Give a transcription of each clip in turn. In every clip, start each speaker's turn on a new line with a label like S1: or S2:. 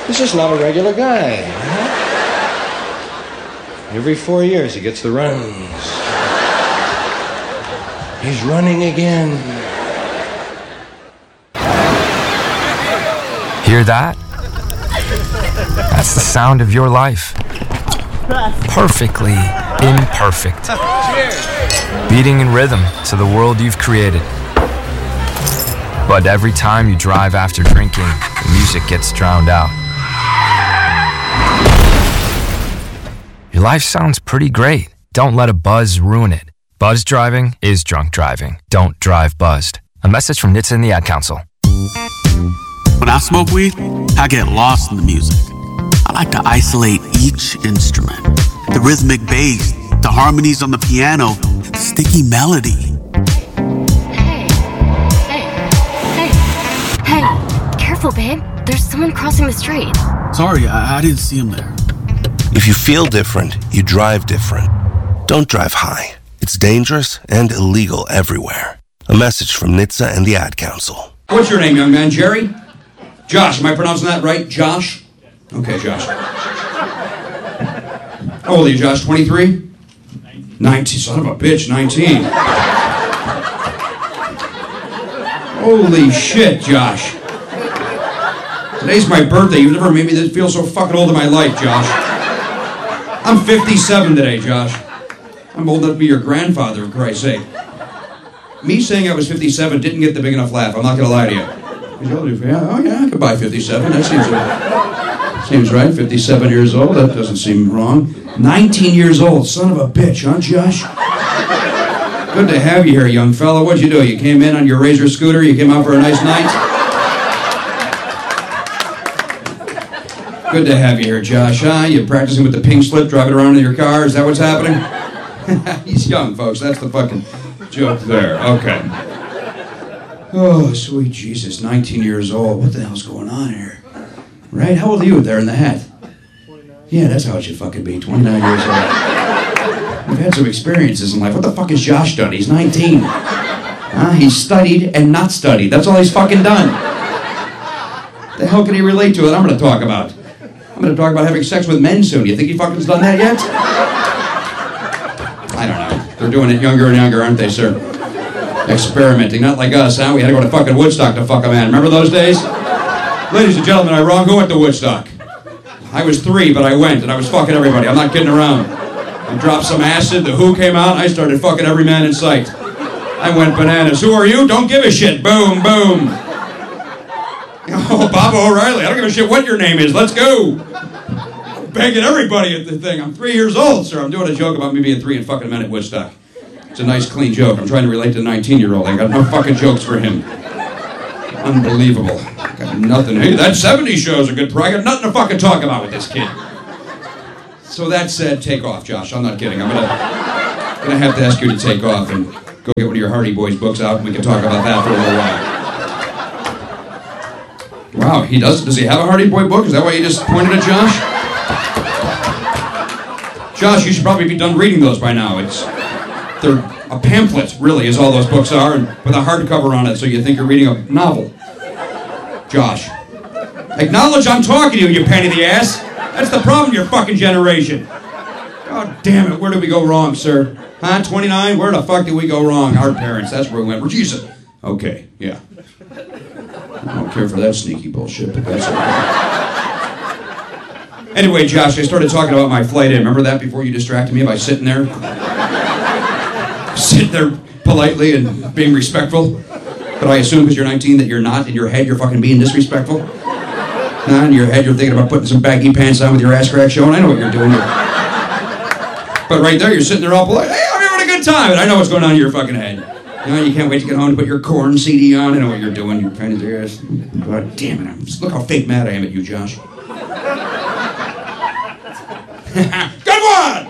S1: He's just not a regular guy. Every 4 years he gets the runs. He's running again.
S2: Hear that? That's the sound of your life. Perfectly imperfect. Beating in rhythm to the world you've created. But every time you drive after drinking, the music gets drowned out. Your life sounds pretty great. Don't let a buzz ruin it. Buzz driving is drunk driving. Don't drive buzzed. A message from NHTSA and the Ad Council.
S3: When I smoke weed, I get lost in the music. I like to isolate each instrument. The rhythmic bass, the harmonies on the piano, the sticky melody.
S4: Hey, careful, babe. There's someone crossing the street.
S3: Sorry, I didn't see him there.
S5: If you feel different, you drive different. Don't drive high. It's dangerous and illegal everywhere. A message from NHTSA and the Ad Council.
S6: What's your name, young man? Jerry? Josh, am I pronouncing that right? Josh? Okay, Josh. How old are you, Josh? 23? 19. Son of a bitch, 19. Holy shit, Josh. Today's my birthday. You've never made me feel so fucking old in my life, Josh. I'm 57 today, Josh. I'm old enough to be your grandfather, for Christ's sake. Me saying I was 57 didn't get the big enough laugh. I'm not going to lie to you. I could buy 57. That seems right. 57 years old. That doesn't seem wrong. 19 years old. Son of a bitch, huh, Josh? Good to have you here, young fella. What'd you do? You came in on your Razor scooter? You came out for a nice night? Good to have you here, Josh, huh? You practicing with the pink slip, driving around in your car? Is that what's happening? He's young, folks. That's the fucking joke there. Okay. Oh, sweet Jesus. 19 years old. What the hell's going on here? Right? How old are you there in the hat? 29. Yeah, that's how it should fucking be. 29 years old. You've had some experiences in life. What the fuck has Josh done? He's 19. He's studied and not studied. That's all he's fucking done. The hell can he relate to that I'm going to talk about? I'm going to talk about having sex with men soon. You think he fucking's done that yet? I don't know. They're doing it younger and younger, aren't they, sir? Experimenting, not like us, huh? We had to go to fucking Woodstock to fuck a man. Remember those days? Ladies and gentlemen, am I wrong? Who went to Woodstock? I was 3, but I went, and I was fucking everybody. I'm not kidding around. I dropped some acid, the Who came out, and I started fucking every man in sight. I went bananas. Who are you? Don't give a shit. Boom, boom. Oh, Bob O'Reilly. I don't give a shit what your name is. Let's go. I'm begging everybody at the thing. I'm 3 years old, sir. I'm doing a joke about me being 3 and fucking a man at Woodstock. It's a nice, clean joke. I'm trying to relate to a 19-year-old. I got no fucking jokes for him. Unbelievable. I got nothing. Hey, that 70s show's a good pro. I got nothing to fucking talk about with this kid. So that said, take off, Josh. I'm not kidding. I'm gonna have to ask you to take off and go get one of your Hardy Boys books out, and we can talk about that for a little while. Wow, he does. Does he have a Hardy Boy book? Is that why you just pointed at Josh? Josh, you should probably be done reading those by now. They're a pamphlet, really, is all those books are, and with a hardcover on it, so you think you're reading a novel. Josh. Acknowledge I'm talking to you, you pain in the ass. That's the problem, your fucking generation. God damn it, where did we go wrong, sir? Huh, 29? Where the fuck did we go wrong? Our parents, that's where we went. Jesus. Okay, yeah. I don't care for that sneaky bullshit, but that's okay. Anyway, Josh, I started talking about my flight in. Remember that before you distracted me by sitting there politely and being respectful? But I assume because you're 19 that you're not. In your head, you're fucking being disrespectful. In your head, you're thinking about putting some baggy pants on with your ass crack showing. I know what you're doing. But right there, you're sitting there all polite. Hey, I'm having a good time. And I know what's going on in your fucking head. You can't wait to get home to put your Korn CD on. I know what you're doing. You're trying to do this. God damn it. Look how fake mad I am at you, Josh. Good one!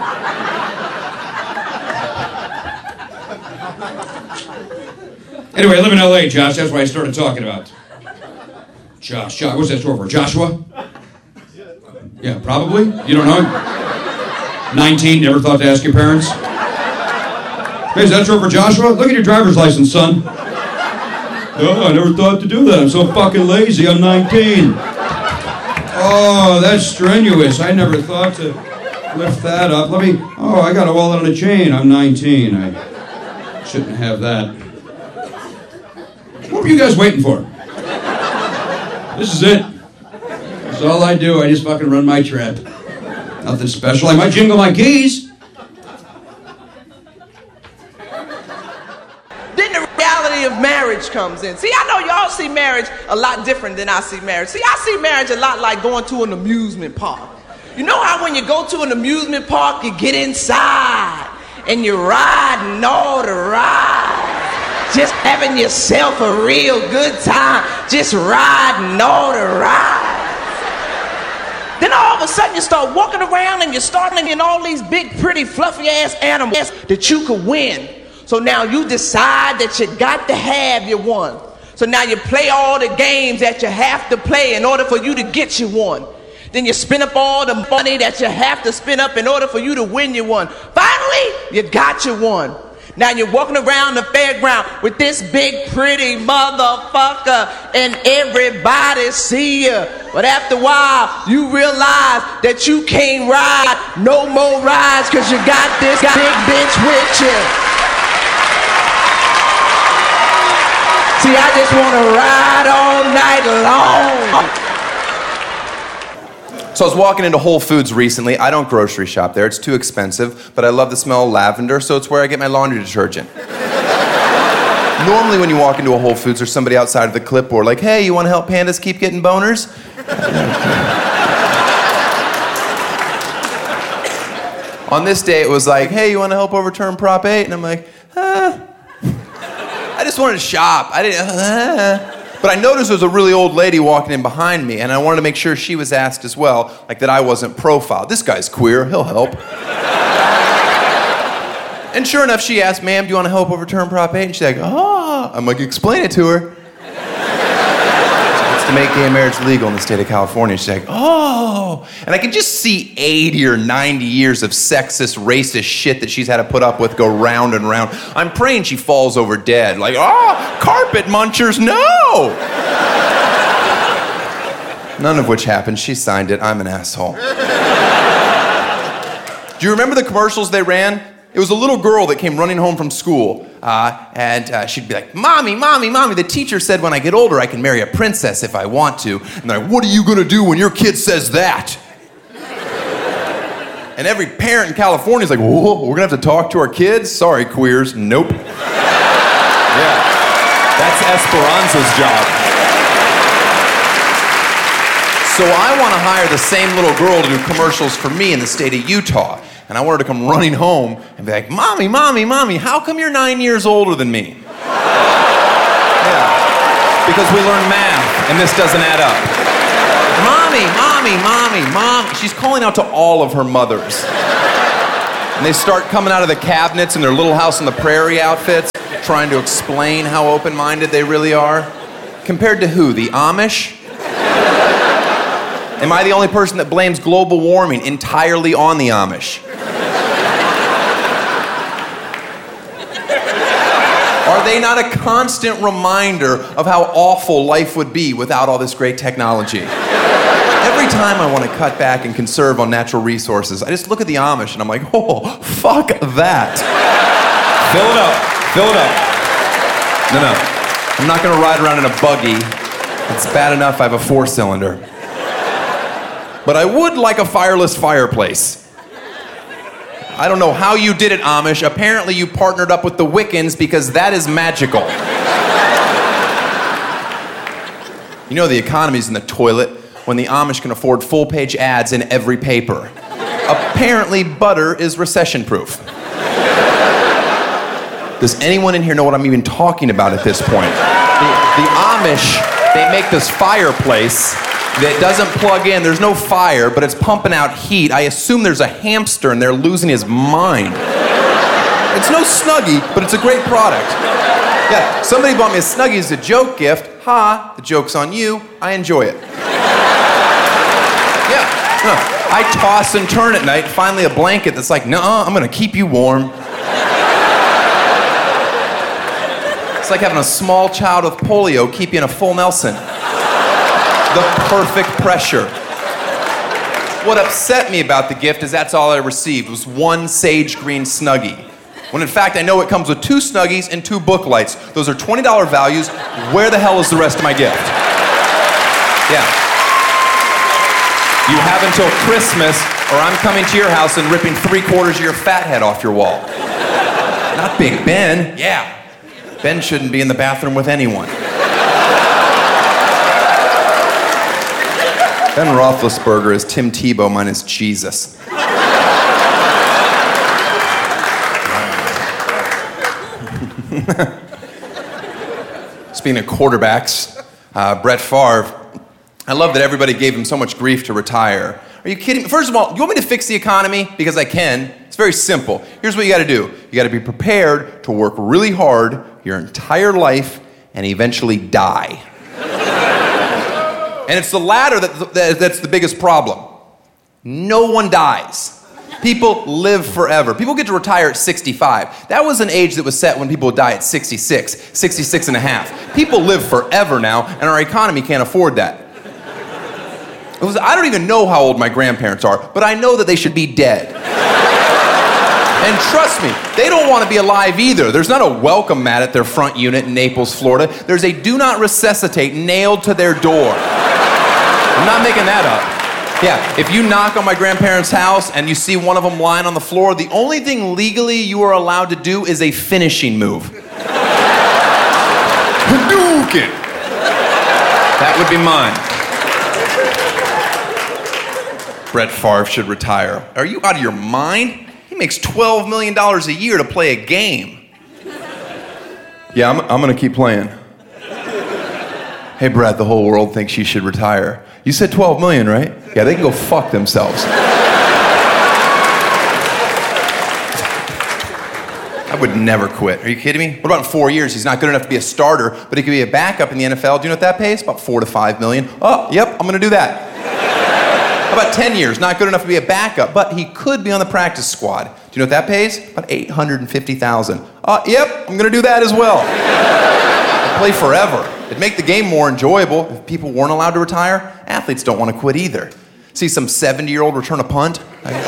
S6: Anyway, I live in L.A., Josh. That's what I started talking about. Josh, what's that short for? Joshua? Yeah, probably. You don't know? 19, never thought to ask your parents? Hey, is that short for Joshua? Look at your driver's license, son. Oh, I never thought to do that. I'm so fucking lazy. I'm 19. Oh, that's strenuous. I never thought to lift that up. Oh, I got a wallet on a chain. I'm 19. I shouldn't have that. What were you guys waiting for? This is it. That's all I do. I just fucking run my trap. Nothing special. I might jingle my keys.
S7: Then the reality of marriage comes in. See, I know y'all see marriage a lot different than I see marriage. See, I see marriage a lot like going to an amusement park. You know how when you go to an amusement park, you get inside and you're riding all the rides, just having yourself a real good time, just riding all the rides. Then all of a sudden you start walking around and you're starting in all these big, pretty, fluffy ass animals that you could win. So now you decide that you got to have your one. So now you play all the games that you have to play in order for you to get your one. Then you spend up all the money that you have to spend up in order for you to win your one. Finally, you got your one. Now you're walking around the fairground with this big pretty motherfucker and everybody see you. But after a while, you realize that you can't ride no more rides because you got this big bitch with you. See, I just want to ride all night long.
S8: So I was walking into Whole Foods recently. I don't grocery shop there. It's too expensive, but I love the smell of lavender, so it's where I get my laundry detergent. Normally when you walk into a Whole Foods, there's somebody outside of the clipboard like, hey, you want to help pandas keep getting boners? On this day, it was like, hey, you want to help overturn Prop 8? And I'm like, I just wanted to shop. I didn't, But I noticed there was a really old lady walking in behind me, and I wanted to make sure she was asked as well, like that I wasn't profiled. This guy's queer, he'll help. And sure enough, she asked, ma'am, do you want to help overturn Prop 8? And she's like, oh. I'm like, explain it to her. It's to make gay marriage legal in the state of California. She's like, oh. And I can just see 80 or 90 years of sexist, racist shit that she's had to put up with go round and round. I'm praying she falls over dead. Like, oh, carpet munchers, no! None of which happened. She signed it. I'm an asshole. Do you remember the commercials they ran? It was a little girl that came running home from school, and she'd be like, Mommy, Mommy, Mommy, the teacher said when I get older I can marry a princess if I want to. And they're like, what are you gonna do when your kid says that? And every parent in California is like, whoa, we're gonna have to talk to our kids? Sorry, queers, nope. Yeah, that's Esperanza's job. So I wanna hire the same little girl to do commercials for me in the state of Utah. And I want her to come running home and be like, Mommy, Mommy, Mommy, how come you're 9 years older than me? Yeah, because we learned math, and this doesn't add up. Mommy, Mommy, Mommy, Mom. She's calling out to all of her mothers. And they start coming out of the cabinets in their Little House on the Prairie outfits, trying to explain how open-minded they really are. Compared to who, the Amish? Am I the only person that blames global warming entirely on the Amish? Are they not a constant reminder of how awful life would be without all this great technology? Every time I want to cut back and conserve on natural resources, I just look at the Amish and I'm like, oh, fuck that. Fill it up. Fill it up. No. I'm not going to ride around in a buggy. It's bad enough I have a 4-cylinder. But I would like a fireless fireplace. I don't know how you did it, Amish. Apparently you partnered up with the Wiccans because that is magical. You know the economy's in the toilet when the Amish can afford full-page ads in every paper. Apparently butter is recession-proof. Does anyone in here know what I'm even talking about at this point? The Amish, they make this fireplace that doesn't plug in. There's no fire, but it's pumping out heat. I assume there's a hamster and they're losing his mind. It's no Snuggie, but it's a great product. Yeah, somebody bought me a Snuggie as a joke gift. Ha, the joke's on you. I enjoy it. Yeah, I toss and turn at night. Finally a blanket that's like, nuh-uh, I'm gonna keep you warm. It's like having a small child with polio keep you in a full Nelson. The perfect pressure. What upset me about the gift is that's all I received was one sage green Snuggie. When in fact I know it comes with 2 Snuggies and 2 book lights. Those are $20 values. Where the hell is the rest of my gift? Yeah. You have until Christmas or I'm coming to your house and ripping 3/4 of your fat head off your wall. Not Big Ben. Yeah. Ben shouldn't be in the bathroom with anyone. Ben Roethlisberger is Tim Tebow minus Jesus. Speaking of quarterbacks, Brett Favre, I love that everybody gave him so much grief to retire. Are you kidding me? First of all, you want me to fix the economy? Because I can. It's very simple. Here's what you gotta do. You gotta be prepared to work really hard your entire life and eventually die. And it's the latter that's the biggest problem. No one dies. People live forever. People get to retire at 65. That was an age that was set when people would die at 66, 66 and a half. People live forever now, and our economy can't afford that. I don't even know how old my grandparents are, but I know that they should be dead. And trust me, they don't want to be alive either. There's not a welcome mat at their front unit in Naples, Florida. There's a do not resuscitate nailed to their door. I'm not making that up. Yeah, if you knock on my grandparents' house and you see one of them lying on the floor, the only thing legally you are allowed to do is a finishing move. Hadouken! That would be mine. Brett Favre should retire. Are you out of your mind? He makes $12 million a year to play a game. Yeah, I'm gonna keep playing. Hey, Brett, the whole world thinks you should retire. You said 12 million, right? Yeah, they can go fuck themselves. I would never quit. Are you kidding me? What about in 4 years? He's not good enough to be a starter, but he could be a backup in the NFL. Do you know what that pays? About $4 to $5 million. Oh, yep, I'm gonna do that. How about 10 years? Not good enough to be a backup, but he could be on the practice squad. Do you know what that pays? About $850,000. Yep, I'm gonna do that as well. I'd play forever. It'd make the game more enjoyable if people weren't allowed to retire. Athletes don't want to quit either. See some 70-year-old return a punt?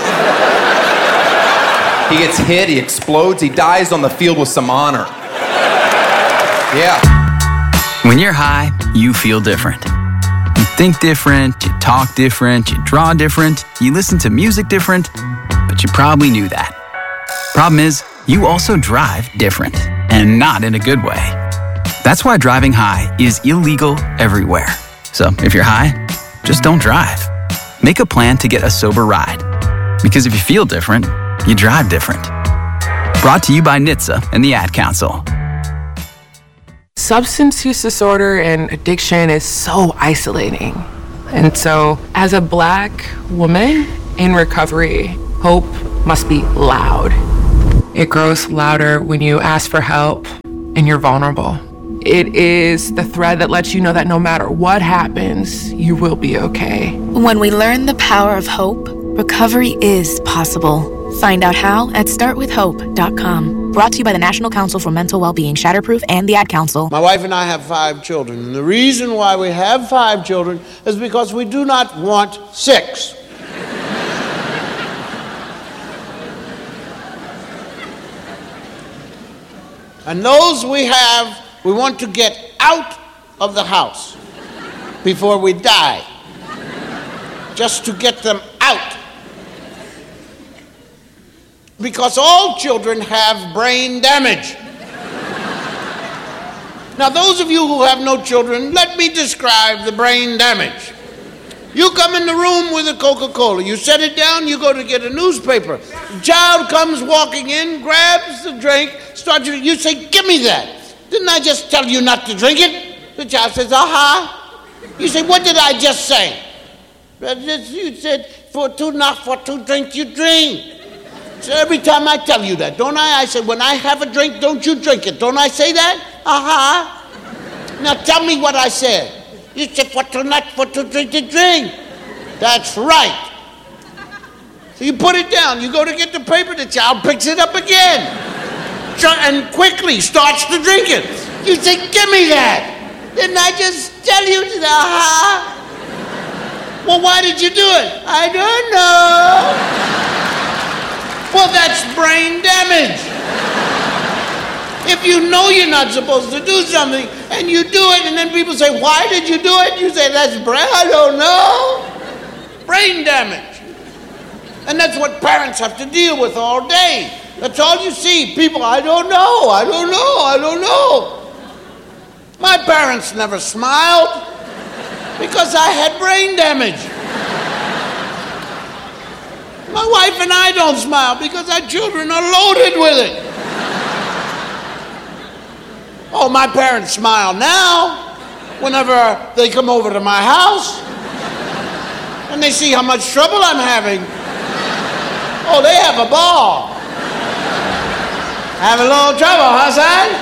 S8: He gets hit, he explodes, he dies on the field with some honor. Yeah.
S9: When you're high, you feel different. You think different, you talk different, you draw different, you listen to music different, but you probably knew that. Problem is, you also drive different, and not in a good way. That's why driving high is illegal everywhere. So if you're high, just don't drive. Make a plan to get a sober ride. Because if you feel different, you drive different. Brought to you by NHTSA and the Ad Council.
S10: Substance use disorder and addiction is so isolating. And so as a Black woman in recovery, hope must be loud. It grows louder when you ask for help and you're vulnerable. It is the thread that lets you know that no matter what happens, you will be okay.
S11: When we learn the power of hope, recovery is possible. Find out how at startwithhope.com. Brought to you by the National Council for Mental Wellbeing, Shatterproof, and the Ad Council.
S12: My wife and I have 5 children, and the reason why we have 5 children is because we do not want 6. And those we have, we want to get out of the house before we die, just to get them out. Because all children have brain damage. Now, those of you who have no children, let me describe the brain damage. You come in the room with a Coca-Cola, you set it down, you go to get a newspaper. The child comes walking in, grabs the drink, starts to, you say, give me that. Didn't I just tell you not to drink it? The child says, aha. You say, what did I just say? You said, not for two drinks you drink. So every time I tell you that, don't I? I say, when I have a drink, don't you drink it. Don't I say that? Aha. Now tell me what I said. You said, not for two drinks you drink. That's right. So you put it down. You go to get the paper, the child picks it up again. And quickly starts to drink it. You say, give me that. Didn't I just tell you? Aha. Well, why did you do it? I don't know. Well, that's brain damage. If you know you're not supposed to do something and you do it, and then people say, why did you do it? You say, that's brain, I don't know. Brain damage. And that's what parents have to deal with all day. That's all you see. People, I don't know, I don't know, I don't know. My parents never smiled because I had brain damage. My wife and I don't smile because our children are loaded with it. Oh, my parents smile now whenever they come over to my house and they see how much trouble I'm having. Oh, they have a ball. Have a little trouble, huh, son?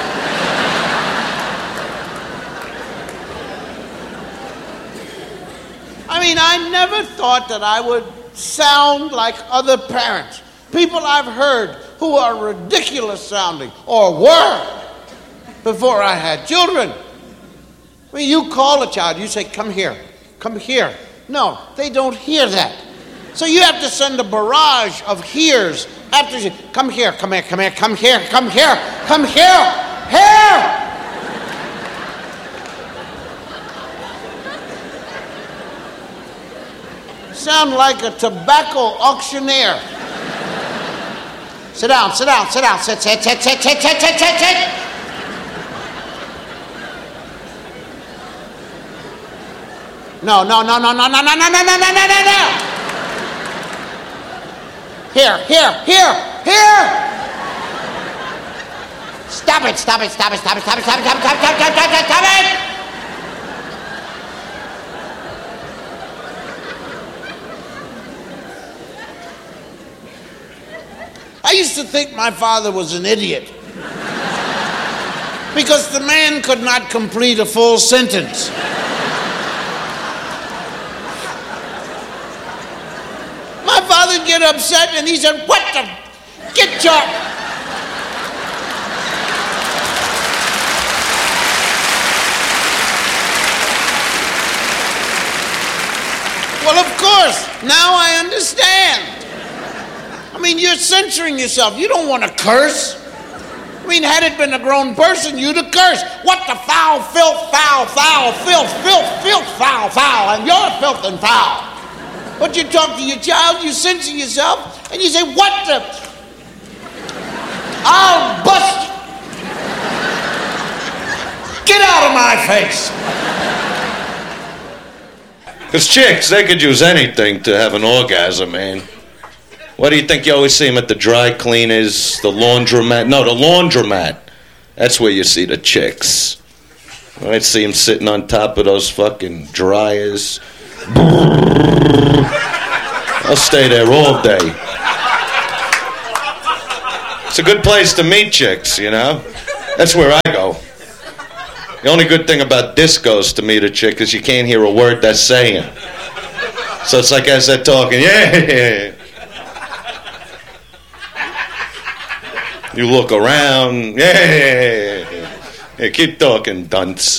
S12: I mean, I never thought that I would sound like other parents. People I've heard who are ridiculous sounding, or were, before I had children. I mean, you call a child, you say, come here, come here. No, they don't hear that. So you have to send a barrage of hears after you, come here, come here, come here, come here, come here, come here, here! Sound like a tobacco auctioneer. Sit down, sit down, sit down, sit, sit, sit, sit, sit, sit, sit, sit, sit. No, no, no, no, no, no, no, no, no, no, no, no, no. Here, here, here, here. Stop it, stop it, stop it, stop it, stop it, stop it, stop it, stop it, stop it, stop it, stop it. I used to think my father was an idiot because the man could not complete a full sentence. My father would get upset and he said, what the, get your... Well, of course, now I understand. I mean, you're censoring yourself. You don't want to curse. I mean, had it been a grown person, you'd have cursed. What the foul, filth, foul, foul, filth, filth, filth, foul, foul, and you're filth and foul. But you talk to your child, you censor yourself, and you say, what the? I'll bust you. Get out of my face.
S1: Because chicks, they could use anything to have an orgasm, man. What do you think you always see them at the dry cleaners, the laundromat? No, the laundromat. That's where you see the chicks. I see them sitting on top of those fucking dryers. I'll stay there all day. It's a good place to meet chicks, you know? That's where I go. The only good thing about discos to meet a chick is you can't hear a word they're saying. So it's like as they're talking, yeah. You look around, yeah. Keep talking, dunce.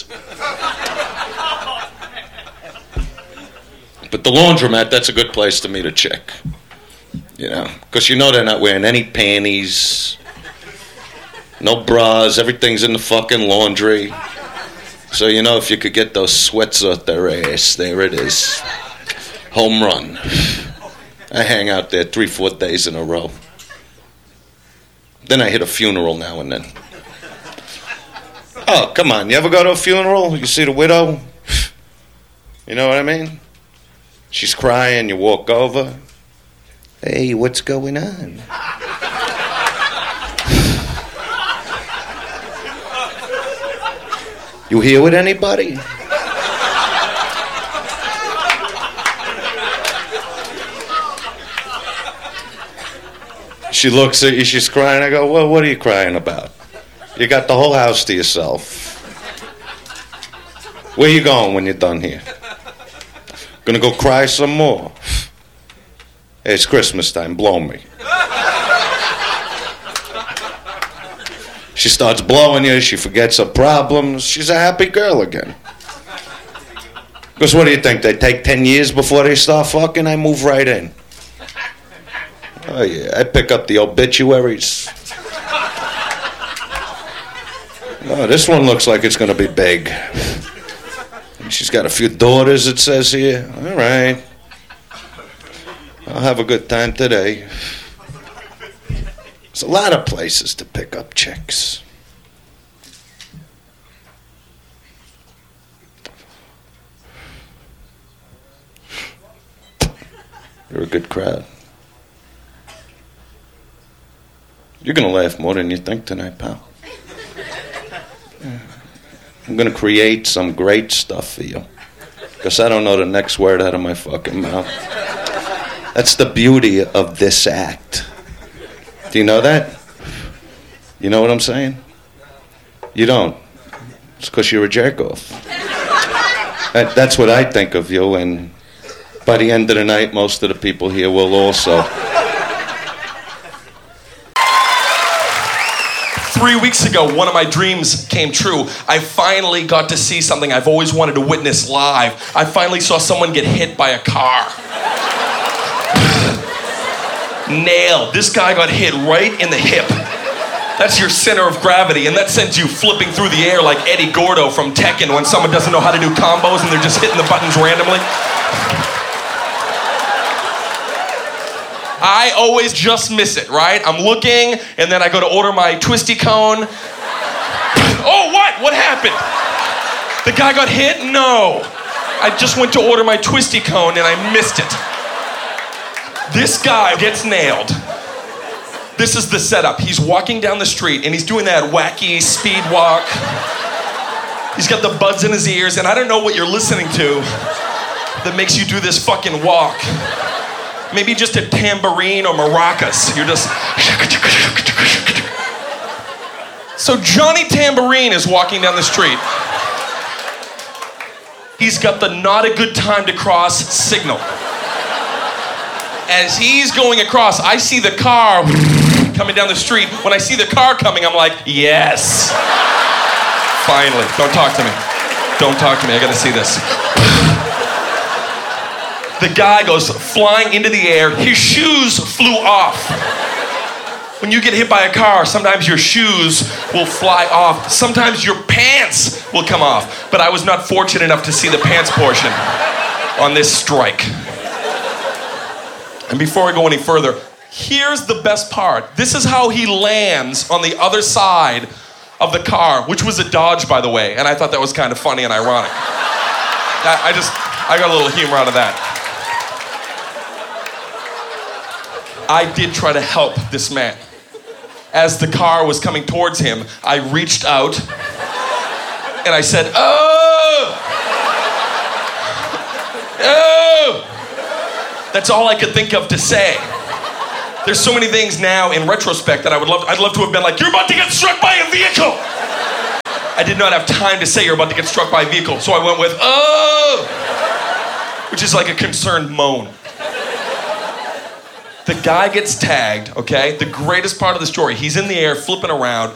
S1: But the laundromat, that's a good place to meet a chick. You know, because you know they're not wearing any panties, no bras, everything's in the fucking laundry. So you know if you could get those sweats off their ass, there it is. Home run. I hang out there 3-4 days in a row. Then I hit a funeral now and then. Oh, come on. You ever go to a funeral? You see the widow? You know what I mean? She's crying. You walk over. Hey, what's going on? You here with anybody? She looks at you, she's crying. I go, well, what are you crying about? You got the whole house to yourself. Where you going when you're done here? Gonna go cry some more? Hey, it's Christmas time, blow me. She starts blowing you, she forgets her problems. She's a happy girl again. Because what do you think? They take 10 years before they start fucking? I move right in. Oh, yeah. I pick up the obituaries. Oh, this one looks like it's going to be big. She's got a few daughters, it says here. All right. I'll have a good time today. There's a lot of places to pick up chicks. You're a good crowd. You're going to laugh more than you think tonight, pal. I'm going to create some great stuff for you. Because I don't know the next word out of my fucking mouth. That's the beauty of this act. Do you know that? You know what I'm saying? You don't. It's because you're a jerk-off. That's what I think of you, and by the end of the night, most of the people here will also.
S13: 3 weeks ago, one of my dreams came true. I finally got to see something I've always wanted to witness live. I finally saw someone get hit by a car. Nailed. This guy got hit right in the hip. That's your center of gravity, and that sends you flipping through the air like Eddie Gordo from Tekken when someone doesn't know how to do combos and they're just hitting the buttons randomly. I always just miss it, right? I'm looking, and then I go to order my twisty cone. Oh, what? What happened? The guy got hit? No. I just went to order my twisty cone, and I missed it. This guy gets nailed. This is the setup. He's walking down the street, and he's doing that wacky speed walk. He's got the buds in his ears, and I don't know what you're listening to that makes you do this fucking walk. Maybe just a tambourine or maracas. You're just... So Johnny Tambourine is walking down the street. He's got the not a good time to cross signal. As he's going across, I see the car coming down the street. When I see the car coming, I'm like, yes. Finally. Don't talk to me. Don't talk to me. I gotta see this. The guy goes flying into the air. His shoes flew off. When you get hit by a car, sometimes your shoes will fly off. Sometimes your pants will come off. But I was not fortunate enough to see the pants portion on this strike. And before I go any further, here's the best part. This is how he lands on the other side of the car, which was a Dodge, by the way. And I thought that was kind of funny and ironic. I got a little humor out of that. I did try to help this man. As the car was coming towards him, I reached out and I said, "Oh! Oh!" That's all I could think of to say. There's so many things now in retrospect that I'd love to have been like, "You're about to get struck by a vehicle!" I did not have time to say you're about to get struck by a vehicle, so I went with, "Oh!" Which is like a concerned moan. The guy gets tagged, okay? The greatest part of the story, he's in the air flipping around.